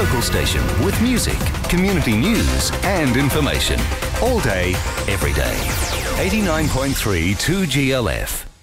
local station with music, community news and information. All day, every day. 89.3 2GLF.